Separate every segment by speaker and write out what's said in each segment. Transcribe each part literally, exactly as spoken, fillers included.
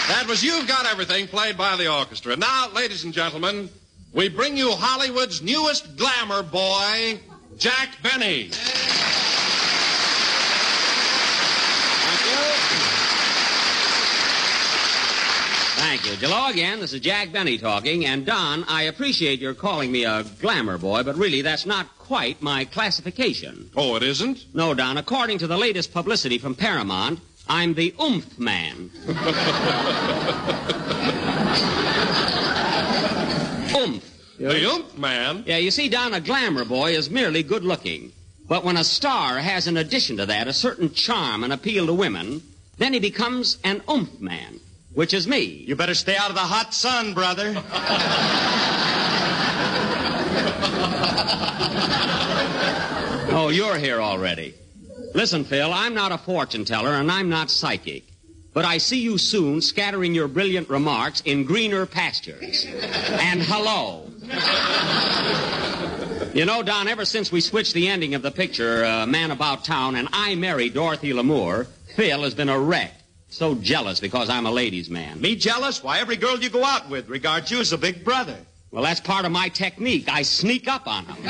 Speaker 1: That was You've Got Everything, played by the orchestra. Now, ladies and gentlemen, we bring you Hollywood's newest glamour boy, Jack Benny.
Speaker 2: Thank you. Hello again. This is Jack Benny talking. And, Don, I appreciate your calling me a glamour boy, but really that's not quite my classification.
Speaker 1: Oh, it isn't?
Speaker 2: No, Don. According to the latest publicity from Paramount, I'm the oomph man. Oomph.
Speaker 1: The oomph man?
Speaker 2: Yeah, you see, Don, a glamour boy is merely good looking. But when a star has, in addition to that, a certain charm and appeal to women, then he becomes an oomph man. Which is me.
Speaker 3: You better stay out of the hot sun, brother.
Speaker 2: Oh, you're here already. Listen, Phil, I'm not a fortune teller and I'm not psychic. But I see you soon scattering your brilliant remarks in greener pastures. And hello. You know, Don, ever since we switched the ending of the picture, uh, Man About Town, and I married Dorothy Lamour, Phil has been a wreck. So jealous because I'm a ladies' man.
Speaker 3: Me jealous? Why, every girl you go out with regards you as a big brother.
Speaker 2: Well, that's part of my technique. I sneak up on them.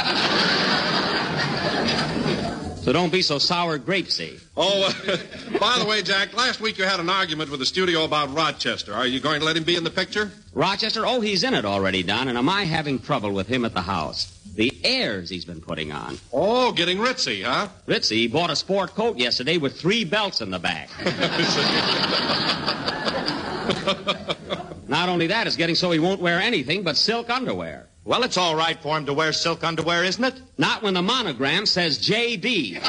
Speaker 2: So don't be so sour grapesy.
Speaker 1: Oh, uh, by the way, Jack, last week you had an argument with the studio about Rochester. Are you going to let him be in the picture?
Speaker 2: Rochester? Oh, he's in it already, Don. And am I having trouble with him at the house? The airs he's been putting on.
Speaker 1: Oh, getting ritzy, huh?
Speaker 2: Ritzy? He bought a sport coat yesterday with three belts in the back. Not only that, it's getting so he won't wear anything but silk underwear.
Speaker 3: Well, it's all right for him to wear silk underwear, isn't it?
Speaker 2: Not when the monogram says J D.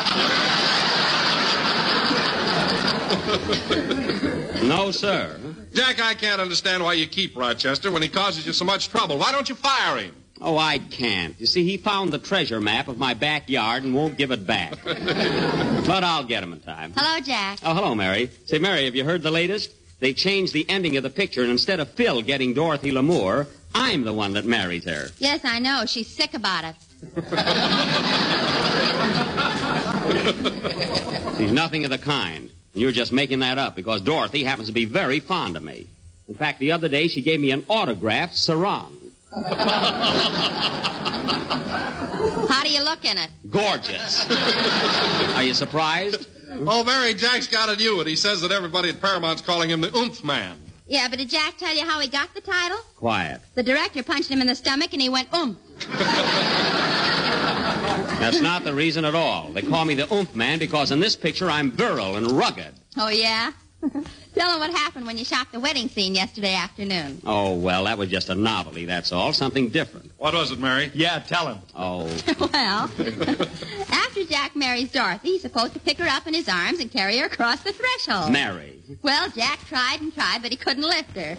Speaker 2: No, sir.
Speaker 1: Jack, I can't understand why you keep Rochester when he causes you so much trouble. Why don't you fire him?
Speaker 2: Oh, I can't. You see, he found the treasure map of my backyard and won't give it back. But I'll get him in time.
Speaker 4: Hello, Jack.
Speaker 2: Oh, hello, Mary. Say, Mary, have you heard the latest? They changed the ending of the picture, and instead of Phil getting Dorothy Lamour, I'm the one that marries her.
Speaker 4: Yes, I know. She's sick about it.
Speaker 2: She's nothing of the kind. You're just making that up because Dorothy happens to be very fond of me. In fact, the other day she gave me an autographed sarong.
Speaker 4: How do you look in it?
Speaker 2: Gorgeous. Are you surprised?
Speaker 1: Oh, Mary, Jack's got a new one. He says that everybody at Paramount's calling him the oomph man.
Speaker 4: Yeah, but did Jack tell you how he got the title?
Speaker 2: Quiet.
Speaker 4: The director punched him in the stomach and he went, oomph.
Speaker 2: That's not the reason at all. They call me the oomph man because in this picture I'm virile and rugged.
Speaker 4: Oh, yeah? Tell him what happened when you shot the wedding scene yesterday afternoon.
Speaker 2: Oh, well, that was just a novelty, that's all. Something different.
Speaker 1: What was it, Mary?
Speaker 3: Yeah, tell him.
Speaker 2: Oh.
Speaker 4: Well, after Jack marries Dorothy, he's supposed to pick her up in his arms and carry her across the threshold.
Speaker 2: Mary.
Speaker 4: Well, Jack tried and tried, but he couldn't lift her.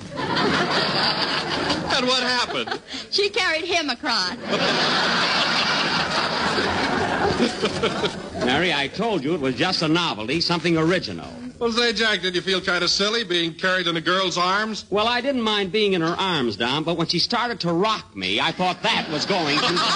Speaker 1: And what happened?
Speaker 4: She carried him across.
Speaker 2: Mary, I told you it was just a novelty, something original.
Speaker 1: Well, say, Jack, did you feel kind of silly being carried in a girl's arms?
Speaker 2: Well, I didn't mind being in her arms, Don, but when she started to rock me, I thought that was going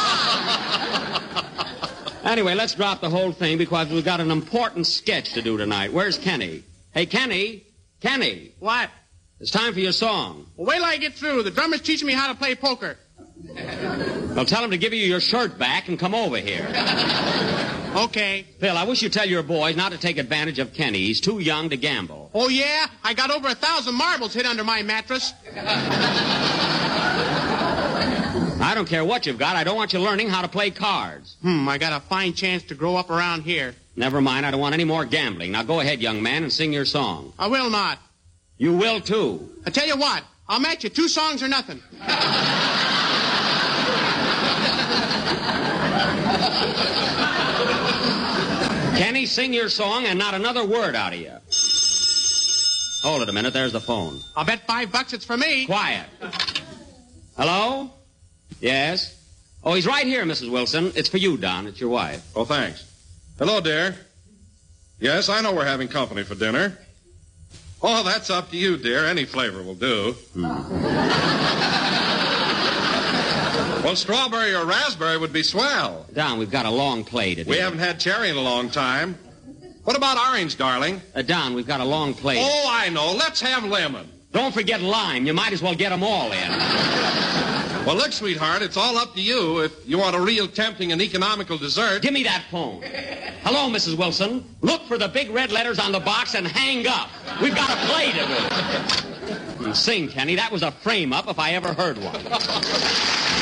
Speaker 2: to... Anyway, let's drop the whole thing because we've got an important sketch to do tonight. Where's Kenny? Hey, Kenny. Kenny.
Speaker 5: What?
Speaker 2: It's time for your song.
Speaker 5: Well, wait till I get through. The drummer's teaching me how to play poker.
Speaker 2: Well, tell him to give you your shirt back and come over here.
Speaker 5: Okay.
Speaker 2: Phil, I wish you'd tell your boys not to take advantage of Kenny. He's too young to gamble.
Speaker 5: Oh, yeah? I got over a thousand marbles hid under my mattress.
Speaker 2: I don't care what you've got. I don't want you learning how to play cards.
Speaker 5: Hmm, I got a fine chance to grow up around here.
Speaker 2: Never mind. I don't want any more gambling. Now go ahead, young man, and sing your song.
Speaker 5: I will not.
Speaker 2: You will, too.
Speaker 5: I tell you what. I'll match you two songs or nothing.
Speaker 2: Kenny, sing your song and not another word out of you. Hold it a minute. There's the phone.
Speaker 5: I'll bet five bucks it's for me.
Speaker 2: Quiet. Hello? Yes? Oh, he's right here, Missus Wilson. It's for you, Don. It's your wife.
Speaker 1: Oh, thanks. Hello, dear. Yes, I know we're having company for dinner. Oh, that's up to you, dear. Any flavor will do. Hmm. Well, strawberry or raspberry would be swell.
Speaker 2: Don, we've got a long play to do.
Speaker 1: We haven't had cherry in a long time. What about orange, darling?
Speaker 2: Uh, Don, we've got a long plate.
Speaker 1: Oh, I know. Let's have lemon.
Speaker 2: Don't forget lime. You might as well get them all in.
Speaker 1: Well, look, sweetheart, it's all up to you if you want a real tempting and economical dessert.
Speaker 2: Give me that phone. Hello, Missus Wilson. Look for the big red letters on the box and hang up. We've got a play to do. And sing, Kenny. That was a frame-up if I ever heard one.